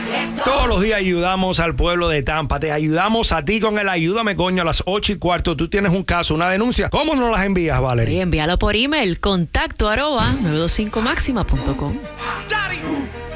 Todos los días ayudamos al pueblo de Tampa. Te ayudamos a ti con el Ayúdame Coño a las 8:15. Tú tienes un caso, una denuncia. ¿Cómo nos las envías, Valerie? Envíalo por email, contacto @ 925maxima.com.